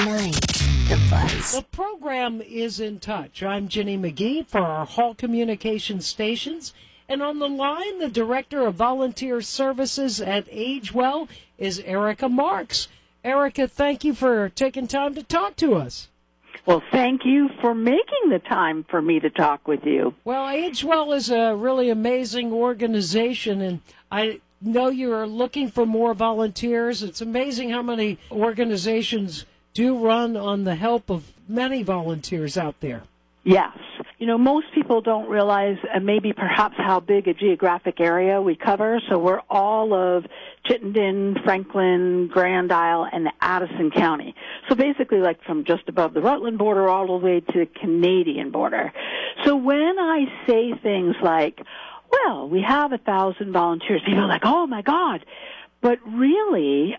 The Buzz. The program is in touch. I'm Jenny McGee for our Hall Communication Stations. And on the line, the Director of Volunteer Services at AgeWell is Erica Marks. Erica, thank you for taking time to talk to us. Well, thank you for making the time for me to talk with you. Well, AgeWell is a really amazing organization, and I know you are looking for more volunteers. It's amazing how many organizations do run on the help of many volunteers out there. Yes. You know, most people don't realize maybe perhaps how big a geographic area we cover. So we're all of Chittenden, Franklin, Grand Isle, and Addison County. So basically like from just above the Rutland border all the way to the Canadian border. So when I say things like, well, we have 1,000 volunteers, people are like, oh my God. But really,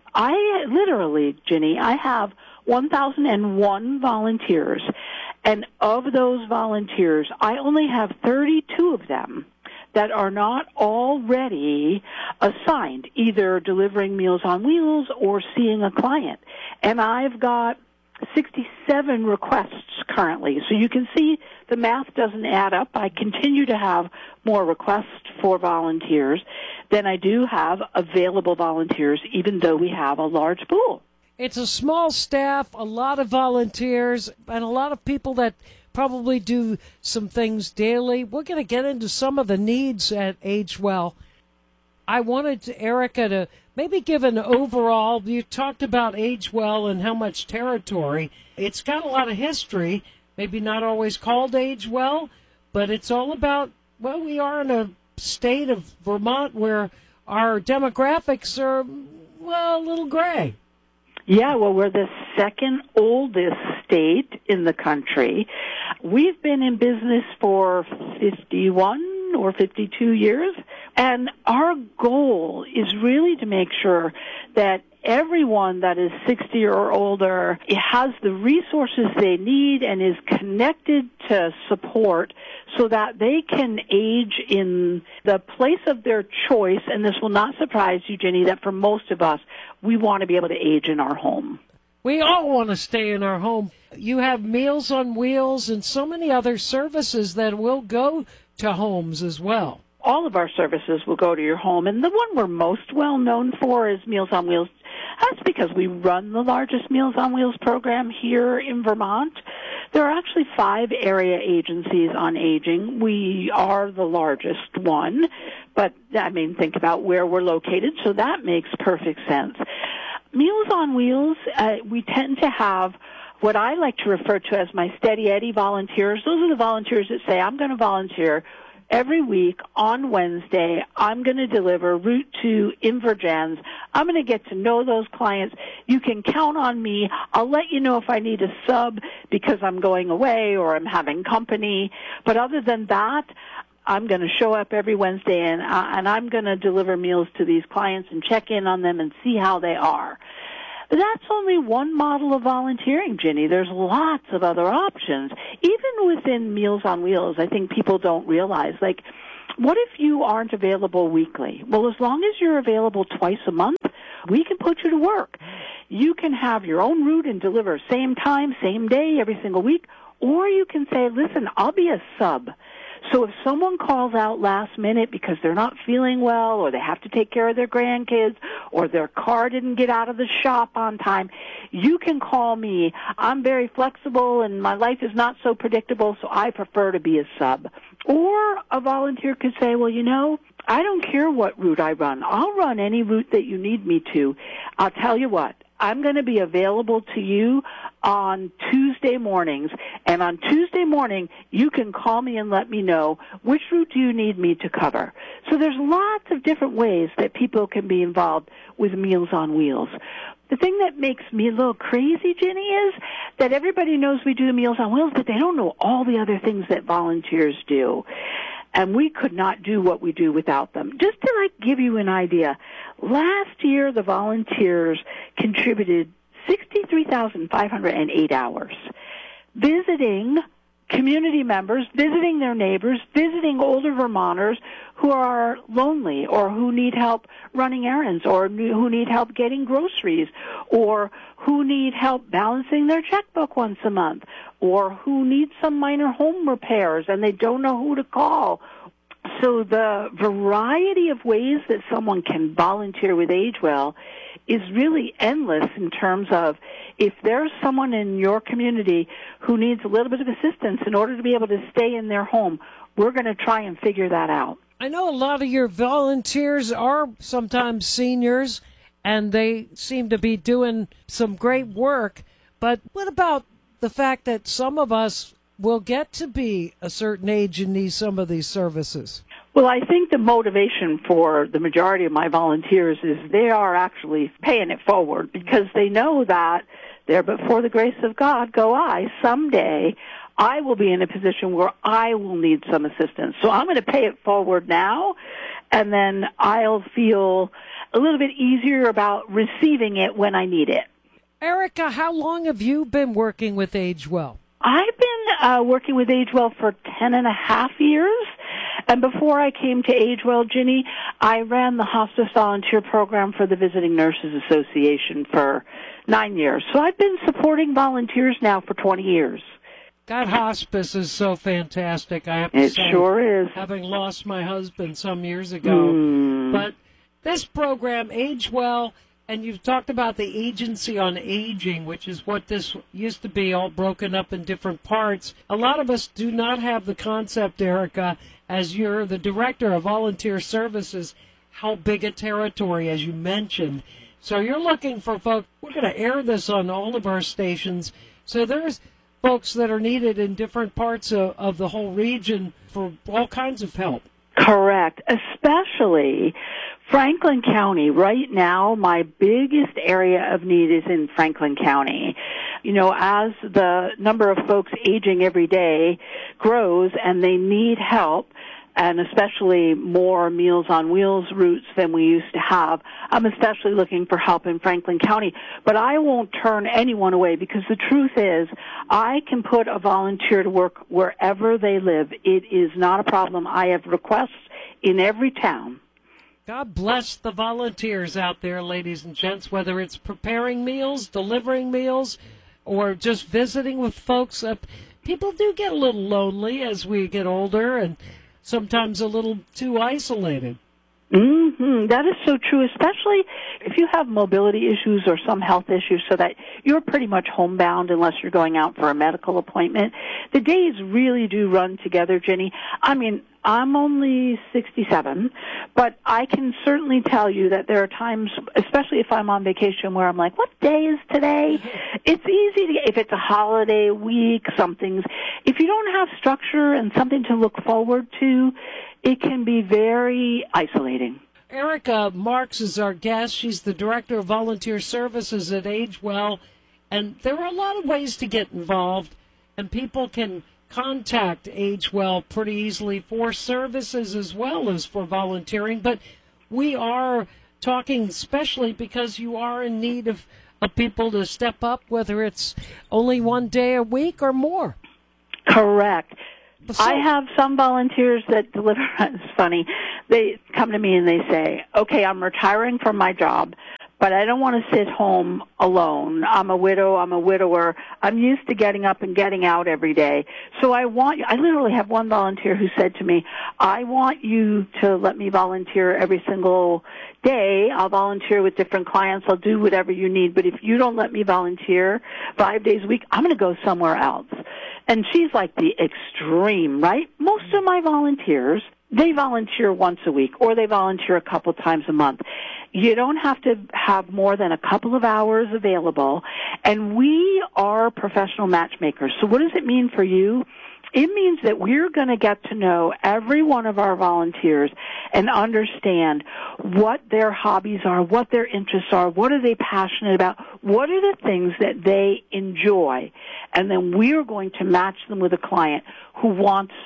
Jenny, I have 1,001 volunteers. And of those volunteers, I only have 32 of them that are not already assigned, either delivering Meals on Wheels or seeing a client. And I've got 67 requests currently. So you can see the math doesn't add up. I continue to have more requests for volunteers than I do have available volunteers, even though we have a large pool. It's a small staff, a lot of volunteers, and a lot of people that probably do some things daily. We're going to get into some of the needs at AgeWell. I wanted Erica to maybe give an overall. You talked about AgeWell and how much territory. It's got a lot of history, maybe not always called AgeWell, but it's all about, well, we are in a state of Vermont where our demographics are, well, a little gray. Yeah, well, we're the second oldest state in the country. We've been in business for 51 or 52 years, and our goal is really to make sure that everyone that is 60 or older has the resources they need and is connected to support so that they can age in the place of their choice. And this will not surprise you, Jenny, that for most of us, we want to be able to age in our home. We all want to stay in our home. You have Meals on Wheels and so many other services that will go to homes as well. All of our services will go to your home, and the one we're most well known for is Meals on Wheels. That's because we run the largest Meals on Wheels program here in Vermont. There are actually 5 area agencies on aging. We are the largest one, but, think about where we're located, so that makes perfect sense. Meals on Wheels, we tend to have what I like to refer to as my Steady Eddie volunteers. Those are the volunteers that say, I'm going to volunteer every week on Wednesday. I'm going to deliver Route 2 Invergens. I'm going to get to know those clients. You can count on me. I'll let you know if I need a sub because I'm going away or I'm having company. But other than that, I'm going to show up every Wednesday and I'm going to deliver meals to these clients and check in on them and see how they are. But that's only one model of volunteering, Ginny. There's lots of other options. Even within Meals on Wheels, I think people don't realize, what if you aren't available weekly? Well, as long as you're available twice a month, we can put you to work. You can have your own route and deliver same time, same day, every single week, or you can say, listen, I'll be a sub. So if someone calls out last minute because they're not feeling well or they have to take care of their grandkids or their car didn't get out of the shop on time, you can call me. I'm very flexible and my life is not so predictable, so I prefer to be a sub. Or a volunteer could say, well, I don't care what route I run. I'll run any route that you need me to. I'll tell you what. I'm going to be available to you on Tuesday mornings, and on Tuesday morning, you can call me and let me know which route do you need me to cover. So there's lots of different ways that people can be involved with Meals on Wheels. The thing that makes me a little crazy, Jenny, is that everybody knows we do Meals on Wheels, but they don't know all the other things that volunteers do. And we could not do what we do without them. Just to give you an idea, last year the volunteers contributed 63,508 hours visiting community members, visiting their neighbors, visiting older Vermonters who are lonely or who need help running errands or who need help getting groceries or who need help balancing their checkbook once a month or who need some minor home repairs and they don't know who to call. So the variety of ways that someone can volunteer with AgeWell is really endless in terms of if there's someone in your community who needs a little bit of assistance in order to be able to stay in their home, we're going to try and figure that out. I know a lot of your volunteers are sometimes seniors, and they seem to be doing some great work. But what about the fact that some of us will get to be a certain age and need some of these services? Well, I think the motivation for the majority of my volunteers is they are actually paying it forward because they know that there but for the grace of God go I. Someday I will be in a position where I will need some assistance. So I'm going to pay it forward now, and then I'll feel a little bit easier about receiving it when I need it. Erica, how long have you been working with AgeWell? I've been working with AgeWell for 10 and a half years. And before I came to AgeWell, Ginny, I ran the hospice volunteer program for the Visiting Nurses Association for 9 years. So I've been supporting volunteers now for 20 years. God, hospice is so fantastic, I have to say. It sure is. Having lost my husband some years ago. But this program, AgeWell, and you've talked about the Agency on Aging, which is what this used to be, all broken up in different parts. A lot of us do not have the concept, Erica, as you're the Director of Volunteer Services, how big a territory, as you mentioned. So you're looking for folks. We're going to air this on all of our stations. So there's folks that are needed in different parts of the whole region for all kinds of help. Correct. Especially Franklin County. Right now, my biggest area of need is in Franklin County. You know, as the number of folks aging every day grows and they need help, and especially more Meals on Wheels routes than we used to have, I'm especially looking for help in Franklin County. But I won't turn anyone away because the truth is I can put a volunteer to work wherever they live. It is not a problem. I have requests in every town. God bless the volunteers out there, ladies and gents, whether it's preparing meals, delivering meals, or just visiting with folks. People do get a little lonely as we get older and sometimes a little too isolated. That is so true, especially if you have mobility issues or some health issues so that you're pretty much homebound unless you're going out for a medical appointment. The days really do run together, Jenny. I mean, I'm only 67, but I can certainly tell you that there are times, especially if I'm on vacation, where I'm like, what day is today? It's easy to, if it's a holiday week, if you don't have structure and something to look forward to, it can be very isolating. Erica Marks is our guest. She's the Director of Volunteer Services at AgeWell, and there are a lot of ways to get involved, and people can contact AgeWell pretty easily for services as well as for volunteering. But we are talking especially because you are in need of people to step up, whether it's only one day a week or more. Correct. So, I have some volunteers that deliver. It's funny. They come to me and they say, okay, I'm retiring from my job, but I don't want to sit home alone. I'm a widower. I'm used to getting up and getting out every day. So I literally have one volunteer who said to me, I want you to let me volunteer every single day. I'll volunteer with different clients. I'll do whatever you need. But if you don't let me volunteer 5 days a week, I'm going to go somewhere else. And she's like the extreme, right? Most of my volunteers, they volunteer once a week or they volunteer a couple times a month. You don't have to have more than a couple of hours available. And we are professional matchmakers. So what does it mean for you? It means that we're going to get to know every one of our volunteers and understand what their hobbies are, what their interests are, what are they passionate about, what are the things that they enjoy. And then we're going to match them with a client who wants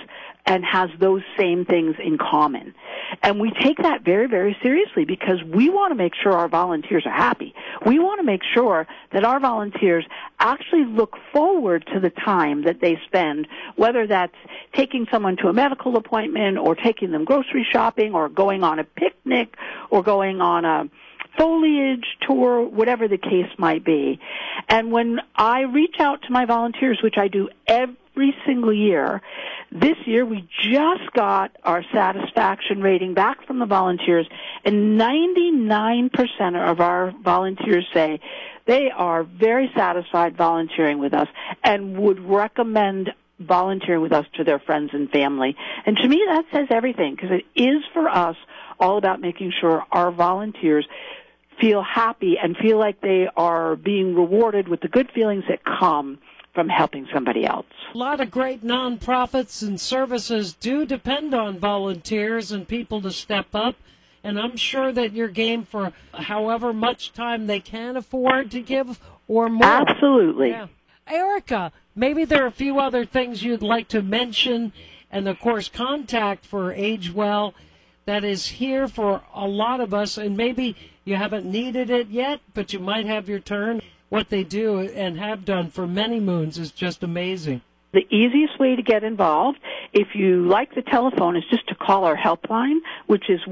and has those same things in common. And we take that very, very seriously because we want to make sure our volunteers are happy. We want to make sure that our volunteers actually look forward to the time that they spend, whether that's taking someone to a medical appointment or taking them grocery shopping or going on a picnic or going on a foliage tour, whatever the case might be. And when I reach out to my volunteers, which I do every single year, this year we just got our satisfaction rating back from the volunteers, and 99% of our volunteers say they are very satisfied volunteering with us and would recommend volunteering with us to their friends and family. And to me, that says everything, because it is for us all about making sure our volunteers feel happy and feel like they are being rewarded with the good feelings that come from helping somebody else. A lot of great nonprofits and services do depend on volunteers and people to step up, and I'm sure that you're game for however much time they can afford to give or more. Absolutely. Yeah. Erica, maybe there are a few other things you'd like to mention, and of course contact for Age Well that is here for a lot of us, and maybe you haven't needed it yet, but you might have your turn. What they do and have done for many moons is just amazing. The easiest way to get involved, if you like the telephone, is just to call our helpline, which is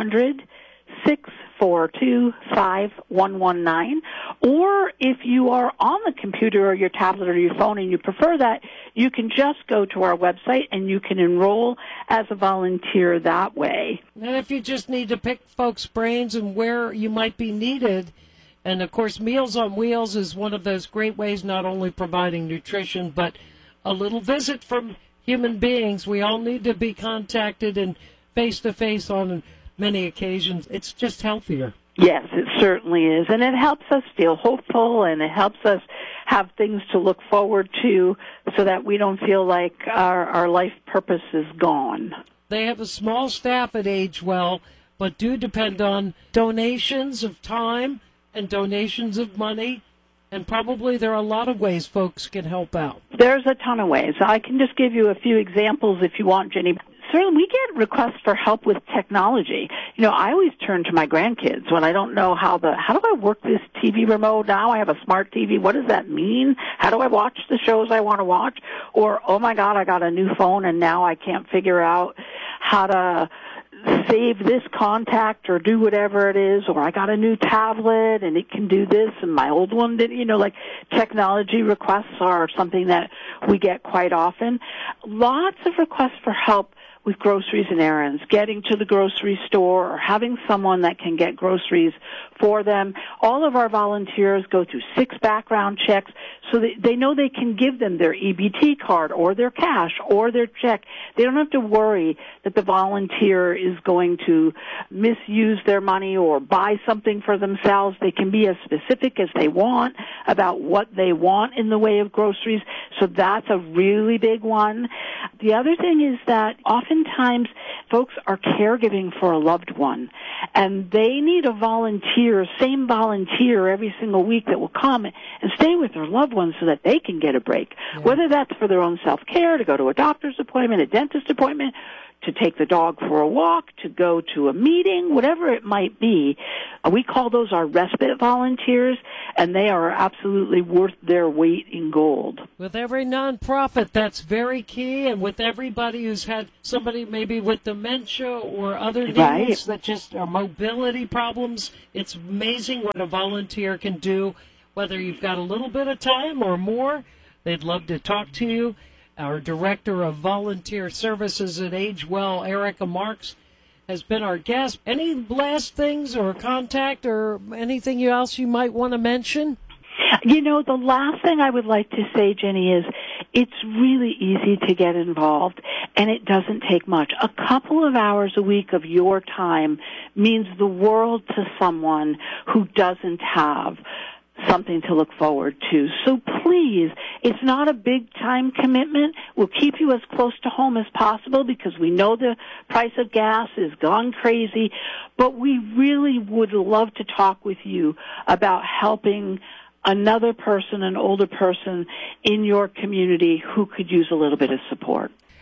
1-800-642-5119. Or if you are on the computer or your tablet or your phone and you prefer that, you can just go to our website and you can enroll as a volunteer that way. And if you just need to pick folks' brains and where you might be needed, and of course Meals on Wheels is one of those great ways, not only providing nutrition, but a little visit from human beings. We all need to be contacted and face-to-face on many occasions. It's just healthier. Yes, it certainly is. And it helps us feel hopeful, and it helps us have things to look forward to so that we don't feel like our life purpose is gone. They have a small staff at Age Well, but do depend on donations of time and donations of money. And probably there are a lot of ways folks can help out. There's a ton of ways. I can just give you a few examples if you want, Jenny. Certainly, we get requests for help with technology. You know, I always turn to my grandkids when I don't know how do I work this TV remote now? I have a smart TV. What does that mean? How do I watch the shows I want to watch? Or, oh my God, I got a new phone and now I can't figure out how to save this contact or do whatever it is, or I got a new tablet and it can do this and my old one didn't. You know, like technology requests are something that we get quite often. Lots of requests for help with groceries and errands, getting to the grocery store or having someone that can get groceries for them. All of our volunteers go through 6 background checks so that they know they can give them their EBT card or their cash or their check. They don't have to worry that the volunteer is going to misuse their money or buy something for themselves. They can be as specific as they want about what they want in the way of groceries. So that's a really big one. The other thing is that oftentimes folks are caregiving for a loved one, and they need a volunteer, same volunteer every single week that will come and stay with their loved one so that they can get a break, whether that's for their own self-care, to go to a doctor's appointment, a dentist appointment, to take the dog for a walk, to go to a meeting, whatever it might be. We call those our respite volunteers, and they are absolutely worth their weight in gold. With every nonprofit, that's very key, and with everybody who's had somebody maybe with dementia or other needs that just are mobility problems, it's amazing what a volunteer can do, whether you've got a little bit of time or more. They'd love to talk to you. Our Director of Volunteer Services at Age Well, Erica Marks, has been our guest. Any last things or contact or anything else you might want to mention? You know, the last thing I would like to say, Jenny, is it's really easy to get involved, and it doesn't take much. A couple of hours a week of your time means the world to someone who doesn't have something to look forward to. So please, it's not a big time commitment. We'll keep you as close to home as possible because we know the price of gas has gone crazy, but we really would love to talk with you about helping another person, an older person in your community who could use a little bit of support.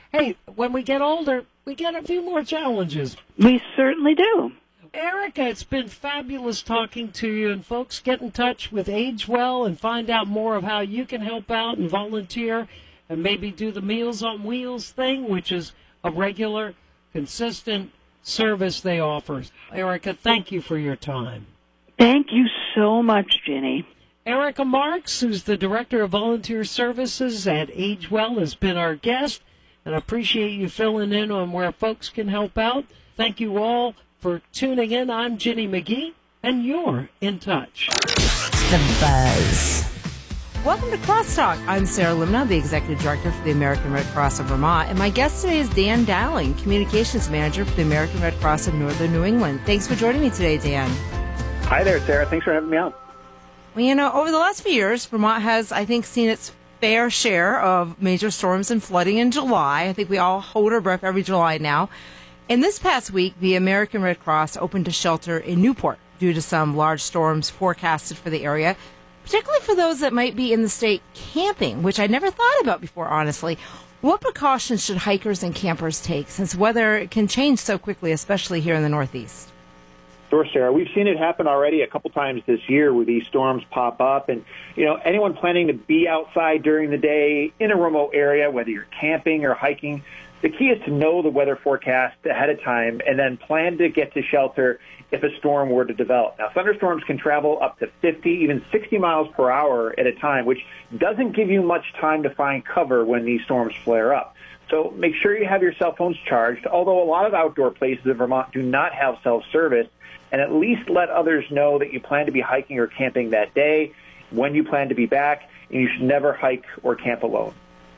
Hey, when we get older, we get a few more challenges. We certainly do. Erica, it's been fabulous talking to you, and folks, get in touch with Age Well and find out more of how you can help out and volunteer and maybe do the Meals on Wheels thing, which is a regular, consistent service they offer. Erica, thank you for your time. Thank you so much, Ginny. Erica Marks, who's the Director of Volunteer Services at Age Well, has been our guest, and I appreciate you filling in on where folks can help out. Thank you all for tuning in. I'm Ginny McGee, and you're in touch. The Buzz. Welcome to Crosstalk. I'm Sarah Limna, the Executive Director for the American Red Cross of Vermont, and my guest today is Dan Dowling, Communications Manager for the American Red Cross of Northern New England. Thanks for joining me today, Dan. Hi there, Sarah. Thanks for having me on. Well, over the last few years, Vermont has, I think, seen its fair share of major storms and flooding in July. I think we all hold our breath every July now. And this past week, the American Red Cross opened a shelter in Newport due to some large storms forecasted for the area, particularly for those that might be in the state camping, which I never thought about before, honestly. What precautions should hikers and campers take since weather can change so quickly, especially here in the Northeast? Sure, Sarah. We've seen it happen already a couple times this year where these storms pop up. And, anyone planning to be outside during the day in a remote area, whether you're camping or hiking, the key is to know the weather forecast ahead of time and then plan to get to shelter if a storm were to develop. Now, thunderstorms can travel up to 50, even 60 miles per hour at a time, which doesn't give you much time to find cover when these storms flare up. So make sure you have your cell phones charged, although a lot of outdoor places in Vermont do not have self-service, and at least let others know that you plan to be hiking or camping that day, when you plan to be back, and you should never hike or camp alone.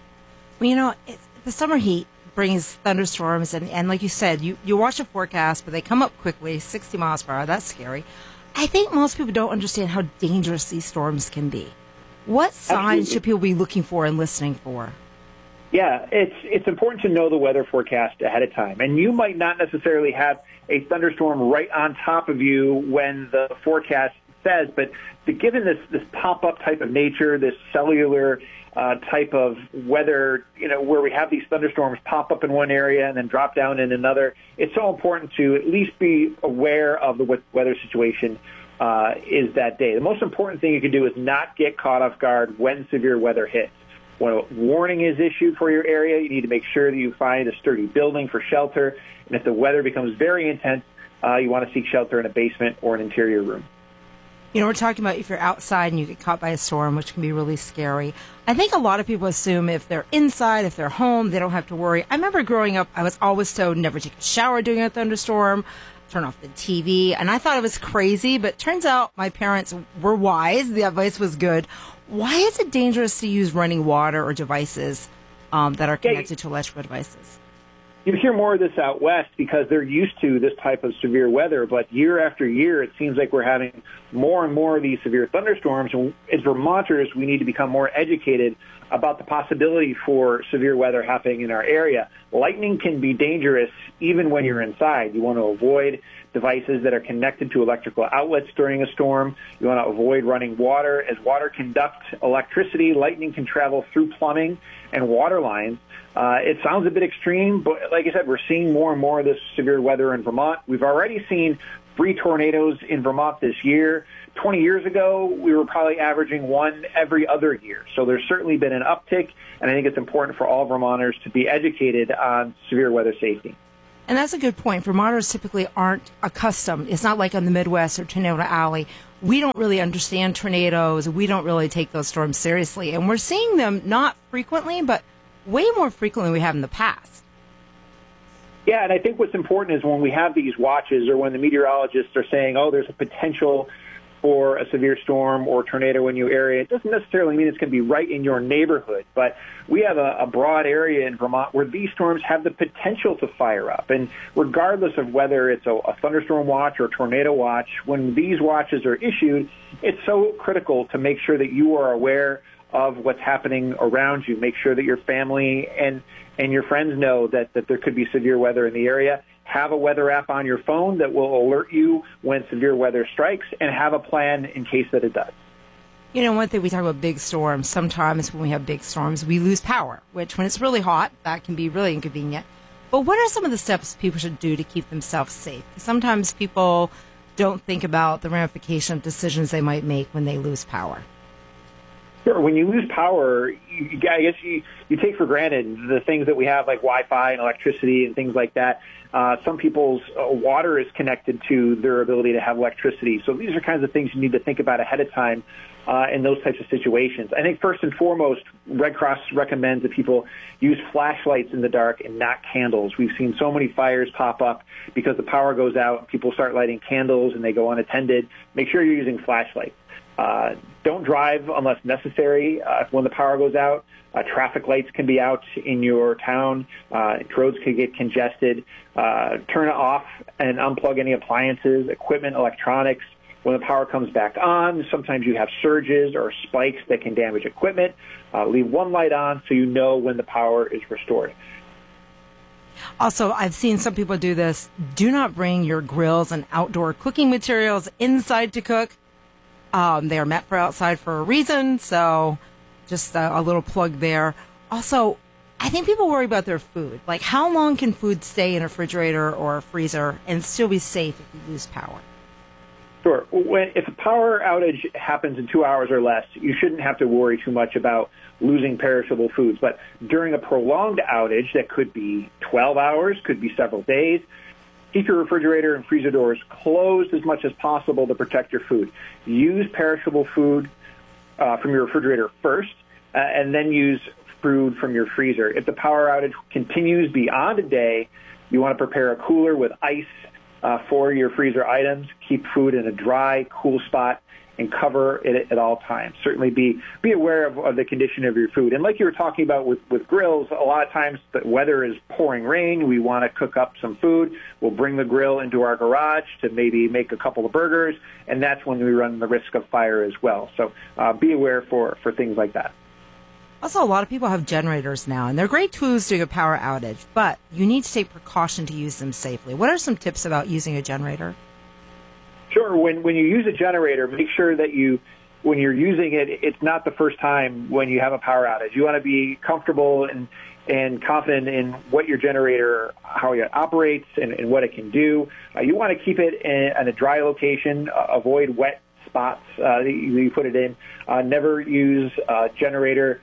Well, the summer heat brings thunderstorms, and like you said, you watch a forecast, but they come up quickly, 60 miles per hour. That's scary. I think most people don't understand how dangerous these storms can be. What signs should people be looking for and listening for? Yeah, it's important to know the weather forecast ahead of time. And you might not necessarily have a thunderstorm right on top of you when the forecast says, but given this pop-up type of nature, this cellular type of weather, where we have these thunderstorms pop up in one area and then drop down in another, it's so important to at least be aware of the weather situation is that day. The most important thing you can do is not get caught off guard when severe weather hits. When a warning is issued for your area, you need to make sure that you find a sturdy building for shelter. And if the weather becomes very intense, you want to seek shelter in a basement or an interior room. We're talking about if you're outside and you get caught by a storm, which can be really scary. I think a lot of people assume if they're inside, if they're home, they don't have to worry. I remember growing up, I was always told never take a shower during a thunderstorm, turn off the TV, and I thought it was crazy, but turns out my parents were wise. The advice was good. Why is it dangerous to use running water or devices that are connected to electrical devices? You hear more of this out west because they're used to this type of severe weather, but year after year, it seems like we're having more and more of these severe thunderstorms. And as Vermonters, we need to become more educated about the possibility for severe weather happening in our area. Lightning can be dangerous even when you're inside. You want to avoid devices that are connected to electrical outlets during a storm. You want to avoid running water. As water conducts electricity, lightning can travel through plumbing and water lines. It sounds a bit extreme, but like I said, we're seeing more and more of this severe weather in Vermont. We've already seen 3 tornadoes in Vermont this year. 20 years ago, we were probably averaging 1 every other year. So there's certainly been an uptick, and I think it's important for all Vermonters to be educated on severe weather safety. And that's a good point. Vermonters typically aren't accustomed. It's not like on the Midwest or Tornado Alley. We don't really understand tornadoes. We don't really take those storms seriously. And we're seeing them not frequently, but way more frequently than we have in the past. Yeah, and I think what's important is when we have these watches or when the meteorologists are saying, oh, there's a potential for a severe storm or tornado in your area, it doesn't necessarily mean it's going to be right in your neighborhood. But we have a broad area in Vermont where these storms have the potential to fire up. And regardless of whether it's a thunderstorm watch or a tornado watch, when these watches are issued, it's so critical to make sure that you are aware of what's happening around you. Make sure that your family and your friends know that there could be severe weather in the area. Have a weather app on your phone that will alert you when severe weather strikes, and have a plan in case that it does. You know, one thing we talk about big storms, sometimes when we have big storms, we lose power, which when it's really hot, that can be really inconvenient. But what are some of the steps people should do to keep themselves safe? Sometimes people don't think about the ramification of decisions they might make when they lose power. Sure. When you lose power, I guess you take for granted the things that we have, like Wi-Fi and electricity and things like that. Some people's water is connected to their ability to have electricity. So these are kinds of things you need to think about ahead of time in those types of situations. I think first and foremost, Red Cross recommends that people use flashlights in the dark and not candles. We've seen so many fires pop up because the power goes out, people start lighting candles and they go unattended. Make sure you're using flashlights. Don't drive unless necessary when the power goes out. Traffic lights can be out in your town. Roads can get congested. Turn off and unplug any appliances, equipment, electronics. When the power comes back on, sometimes you have surges or spikes that can damage equipment. Leave one light on so you know when the power is restored. Also, I've seen some people do this. Do not bring your grills and outdoor cooking materials inside to cook. They are meant for outside for a reason, so just a little plug there. Also, I think people worry about their food. Like, how long can food stay in a refrigerator or a freezer and still be safe if you lose power? Sure. If a power outage happens in 2 hours or less, you shouldn't have to worry too much about losing perishable foods. But during a prolonged outage, that could be 12 hours, could be several days, keep your refrigerator and freezer doors closed as much as possible to protect your food. Use perishable food from your refrigerator first, and then use food from your freezer. If the power outage continues beyond a day, you want to prepare a cooler with ice for your freezer items. Keep food in a dry, cool spot, and cover it at all times. Certainly be aware of the condition of your food. And like you were talking about with grills, a lot of times the weather is pouring rain. We want to cook up some food. We'll bring the grill into our garage to maybe make a couple of burgers, and that's when we run the risk of fire as well. So be aware for things like that. Also, a lot of people have generators now, and they're great tools during a power outage, but you need to take precaution to use them safely. What are some tips about using a generator? Sure. When you use a generator, make sure that when you're using it, it's not the first time when you have a power outage. You want to be comfortable and confident in what your generator, how it operates, and what it can do. You want to keep it in a dry location. Avoid wet spots that you put it in. Never use a generator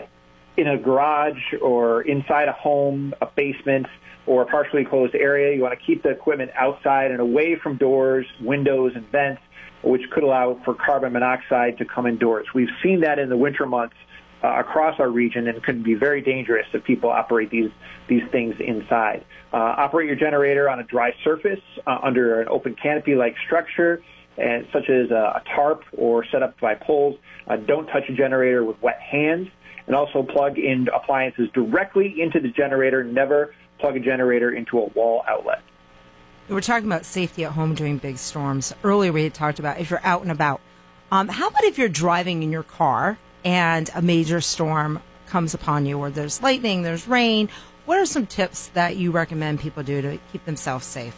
in a garage or inside a home, a basement, or a partially closed area. You want to keep the equipment outside and away from doors, windows, and vents, which could allow for carbon monoxide to come indoors. We've seen that in the winter months across our region, and it can be very dangerous if people operate these things inside. Operate your generator on a dry surface under an open canopy-like structure, and such as a tarp or set up by poles. Don't touch a generator with wet hands, and also plug in appliances directly into the generator. Never plug a generator into a wall outlet. We're talking about safety at home during big storms. Earlier we had talked about if you're out and about. How about if you're driving in your car and a major storm comes upon you, or there's lightning, there's rain? What are some tips that you recommend people do to keep themselves safe?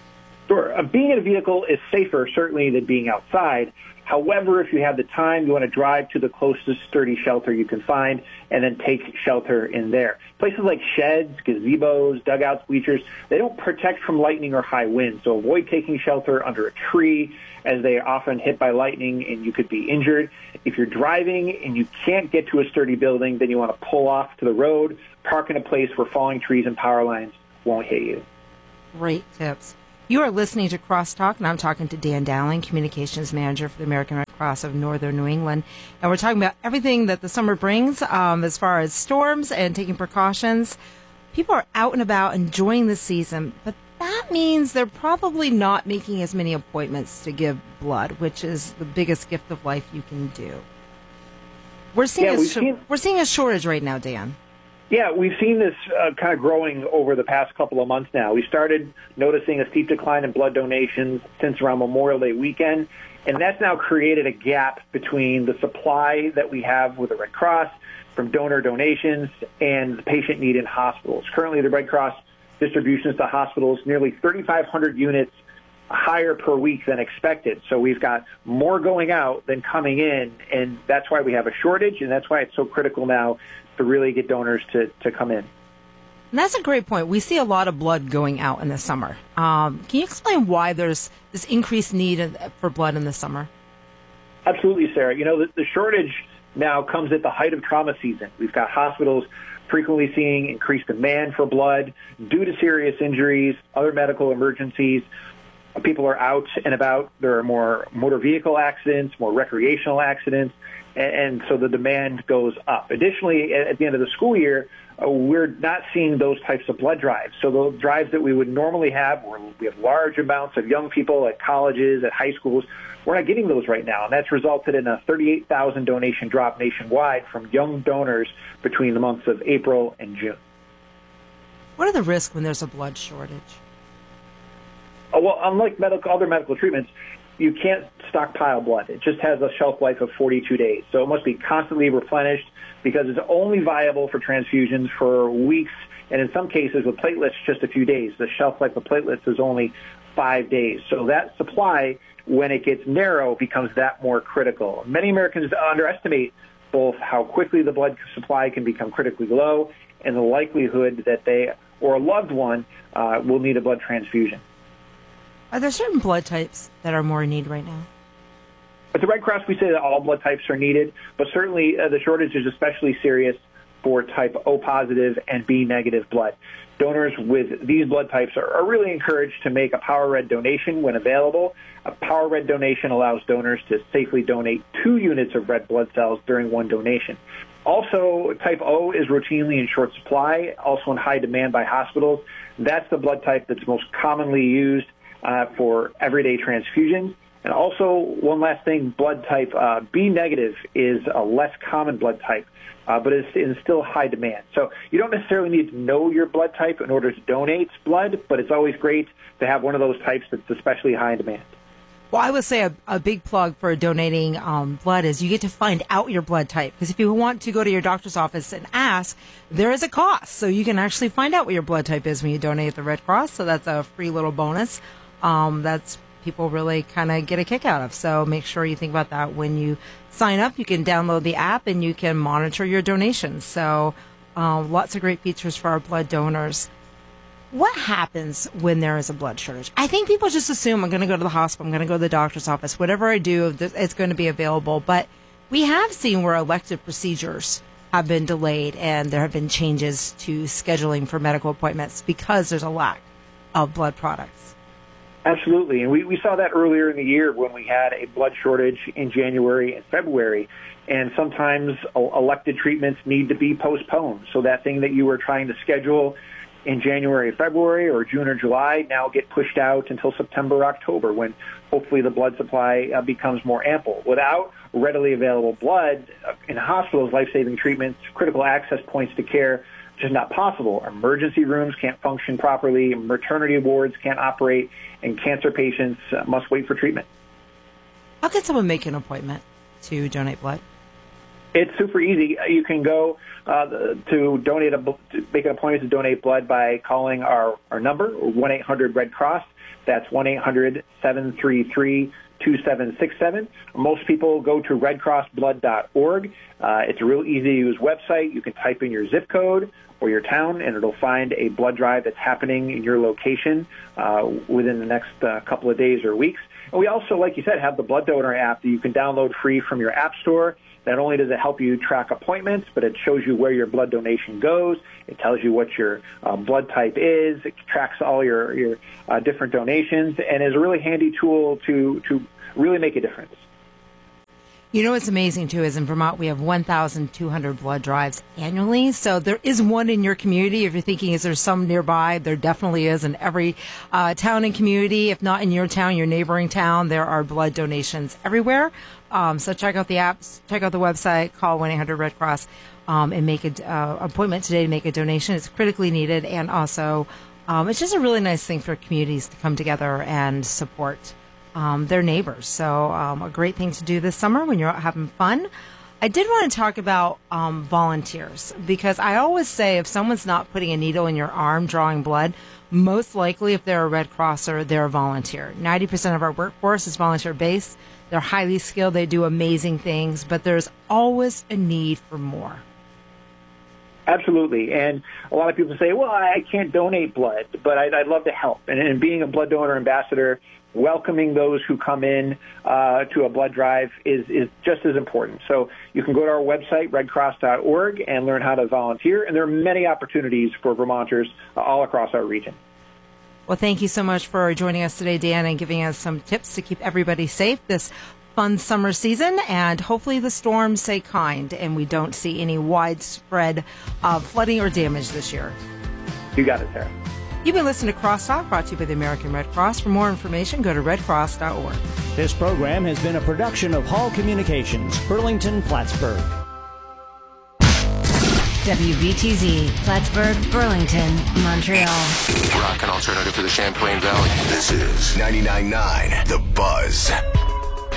Sure. Being in a vehicle is safer, certainly, than being outside. However, if you have the time, you want to drive to the closest sturdy shelter you can find and then take shelter in there. Places like sheds, gazebos, dugouts, bleachers, they don't protect from lightning or high winds, so avoid taking shelter under a tree, as they are often hit by lightning and you could be injured. If you're driving and you can't get to a sturdy building, then you want to pull off to the road, park in a place where falling trees and power lines won't hit you. Great tips. You are listening to Crosstalk, and I'm talking to Dan Dowling, Communications Manager for the American Red Cross of Northern New England. And we're talking about everything that the summer brings as far as storms and taking precautions. People are out and about enjoying the season, but that means they're probably not making as many appointments to give blood, which is the biggest gift of life you can do. We're seeing a shortage right now, Dan. Yeah, we've seen this kind of growing over the past couple of months now. We started noticing a steep decline in blood donations since around Memorial Day weekend, and that's now created a gap between the supply that we have with the Red Cross from donor donations and the patient need in hospitals. Currently, the Red Cross distributions to hospitals, nearly 3,500 units higher per week than expected. So we've got more going out than coming in, and that's why we have a shortage, and that's why it's so critical now to really get donors to come in. And that's a great point. We see a lot of blood going out in the summer. Can you explain why there's this increased need for blood in the summer? Absolutely, Sarah. The shortage now comes at the height of trauma season. We've got hospitals frequently seeing increased demand for blood due to serious injuries, other medical emergencies. People are out and about. There are more motor vehicle accidents, more recreational accidents, and so the demand goes up. Additionally, at the end of the school year, we're not seeing those types of blood drives. So the drives that we would normally have, where we have large amounts of young people at colleges, at high schools, we're not getting those right now. And that's resulted in a 38,000 donation drop nationwide from young donors between the months of April and June. What are the risks when there's a blood shortage? Well, unlike other medical treatments, you can't stockpile blood. It just has a shelf life of 42 days. So it must be constantly replenished because it's only viable for transfusions for weeks, and in some cases with platelets, just a few days. The shelf life of platelets is only 5 days. So that supply, when it gets narrow, becomes that more critical. Many Americans underestimate both how quickly the blood supply can become critically low and the likelihood that they or a loved one will need a blood transfusion. Are there certain blood types that are more in need right now? At the Red Cross, we say that all blood types are needed, but certainly the shortage is especially serious for type O positive and B negative blood. Donors with these blood types are really encouraged to make a Power Red donation when available. A Power Red donation allows donors to safely donate 2 units of red blood cells during one donation. Also, type O is routinely in short supply, also in high demand by hospitals. That's the blood type that's most commonly used for everyday transfusions. And also, one last thing, blood type B negative is a less common blood type, but is in still high demand. So you don't necessarily need to know your blood type in order to donate blood, but it's always great to have one of those types that's especially high in demand. Well, I would say a big plug for donating blood is you get to find out your blood type. Because if you want to go to your doctor's office and ask, there is a cost. So you can actually find out what your blood type is when you donate at the Red Cross. So that's a free little bonus. That's people really kind of get a kick out of. So make sure you think about that when you sign up. You can download the app and you can monitor your donations. So lots of great features for our blood donors. What happens when there is a blood shortage? I think people just assume I'm going to go to the hospital, I'm going to go to the doctor's office. Whatever I do, it's going to be available. But we have seen where elective procedures have been delayed and there have been changes to scheduling for medical appointments because there's a lack of blood products. Absolutely. And we saw that earlier in the year when we had a blood shortage in January and February. And sometimes elected treatments need to be postponed. So that thing that you were trying to schedule in January, February, or June or July now get pushed out until September or October when hopefully the blood supply becomes more ample. Without readily available blood in hospitals, life-saving treatments, critical access points to care, just not possible. Emergency rooms can't function properly, maternity wards can't operate, and cancer patients must wait for treatment. How can someone make an appointment to donate blood? It's super easy. You can go to make an appointment to donate blood by calling our number, 1-800-RED-CROSS. That's 1-800-733-2767. Most people go to redcrossblood.org. It's a real easy-to-use website. You can type in your zip code or your town, and it'll find a blood drive that's happening in your location within the next couple of days or weeks. And we also, like you said, have the Blood Donor app that you can download free from your app store. Not only does it help you track appointments, but it shows you where your blood donation goes. It tells you what your blood type is. It tracks all your different donations and is a really handy tool to really make a difference. You know what's amazing, too, is in Vermont we have 1,200 blood drives annually. So there is one in your community. If you're thinking, is there some nearby? There definitely is in every town and community. If not in your town, your neighboring town, there are blood donations everywhere. So check out the apps, check out the website, call 1-800-RED-CROSS, and make an appointment today to make a donation. It's critically needed. And also, it's just a really nice thing for communities to come together and support their neighbors. So a great thing to do this summer when you're out having fun. I did want to talk about volunteers, because I always say if someone's not putting a needle in your arm drawing blood, most likely if they're a Red Crosser, they're a volunteer. 90% of our workforce is volunteer-based. They're highly skilled. They do amazing things, but there's always a need for more. Absolutely. And a lot of people say, well, I can't donate blood, but I'd love to help. And being a blood donor ambassador, welcoming those who come in to a blood drive is just as important. So you can go to our website, redcross.org, and learn how to volunteer. And there are many opportunities for Vermonters all across our region. Well, thank you so much for joining us today, Dan, and giving us some tips to keep everybody safe this fun summer season. And hopefully the storms stay kind and we don't see any widespread flooding or damage this year. You got it, Sarah. You've been listening to Crosstalk, brought to you by the American Red Cross. For more information, go to redcross.org. This program has been a production of Hall Communications, Burlington, Plattsburgh. WBTZ, Plattsburgh, Burlington, Montreal. Rock and alternative to the Champlain Valley. This is 99.9 The Buzz.